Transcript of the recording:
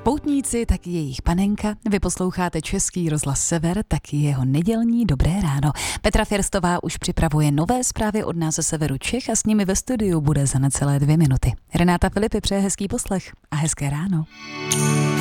Poutníci, tak jejich panenka. Vy posloucháte Český rozhlas Sever, tak jeho nedělní Dobré ráno. Petra Firstová už připravuje nové zprávy od nás ze severu Čech a s nimi ve studiu bude za necelé 2 minuty. Renáta Filipy přeje hezký poslech a hezké ráno.